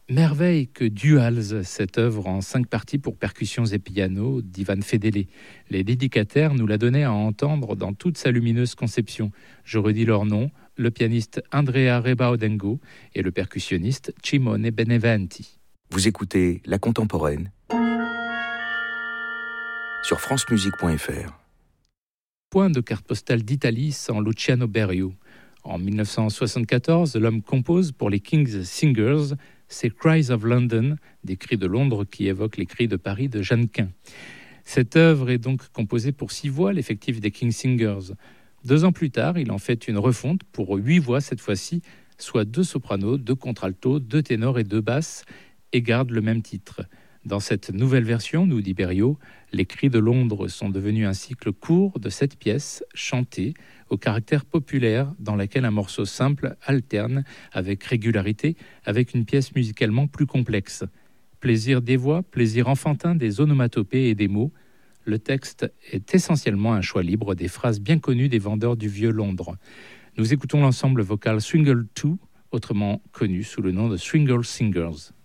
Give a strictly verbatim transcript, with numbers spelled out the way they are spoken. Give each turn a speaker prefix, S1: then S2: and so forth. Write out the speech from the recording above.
S1: Merveille que Duals, cette œuvre en cinq parties pour percussions et piano d'Ivan Fedele. Les dédicataires nous la donnaient à entendre dans toute sa lumineuse conception. Je redis leur nom, le pianiste Andrea Rebaudengo et le percussionniste Cimone Beneventi.
S2: Vous écoutez La Contemporaine sur francemusique point f r.
S1: Point de carte postale d'Italie sans Luciano Berio. En mille neuf cent soixante-quatorze, l'homme compose pour les King's Singers ces Cries of London, des cris de Londres qui évoquent les cris de Paris de Jeannequin. Cette œuvre est donc composée pour six voix, l'effectif des King's Singers. Deux ans plus tard, il en fait une refonte pour huit voix cette fois-ci, soit deux sopranos, deux contraltos, deux ténors et deux basses, et garde le même titre. Dans cette nouvelle version, nous dit Berio, les cris de Londres sont devenus un cycle court de sept pièces chantées au caractère populaire dans laquelle un morceau simple alterne avec régularité avec une pièce musicalement plus complexe. Plaisir des voix, plaisir enfantin des onomatopées et des mots. Le texte est essentiellement un choix libre des phrases bien connues des vendeurs du vieux Londres. Nous écoutons l'ensemble vocal Swingle deux, autrement connu sous le nom de Swingle Singers.